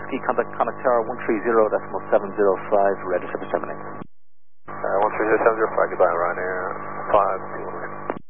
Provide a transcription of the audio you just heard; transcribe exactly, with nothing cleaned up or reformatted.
Whiskey, contact contact tower one three zero decimal seven zero five, register for terminate. Uh, one three zero seven zero five, goodbye, Ryanair five.